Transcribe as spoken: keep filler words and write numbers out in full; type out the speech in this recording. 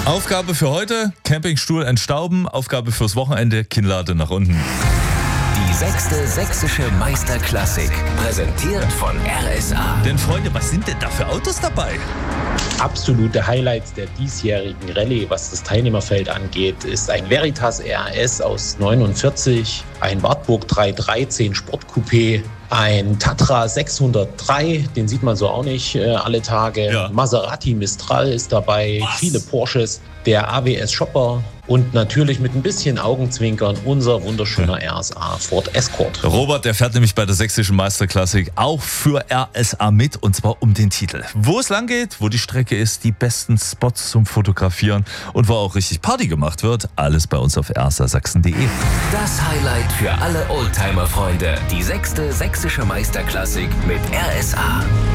Aufgabe für heute, Campingstuhl entstauben. Aufgabe fürs Wochenende, Kinnlade nach unten. Die sechste sächsische Meisterklassik, präsentiert von R S A. Denn Freunde, was sind denn da für Autos dabei? Absolute Highlights der diesjährigen Rallye, was das Teilnehmerfeld angeht, ist ein Veritas R S aus neunundvierzig, ein Wartburg dreihundertdreizehn Sportcoupé, ein Tatra sechshundertdrei, den sieht man so auch nicht äh, alle Tage. Ja. Maserati Mistral ist dabei, Was? viele Porsches, der A W S Shopper und natürlich mit ein bisschen Augenzwinkern unser wunderschöner R S A Ford Escort. Robert, der fährt nämlich bei der sächsischen Meisterklassik auch für R S A mit, und zwar um den Titel. Wo es lang geht, wo die Strecke ist, die besten Spots zum Fotografieren und wo auch richtig Party gemacht wird, alles bei uns auf r s a sachsen punkt d e. Das Highlight für alle Oldtimer-Freunde. Die sechste sächsische Meisterklassik mit R S A.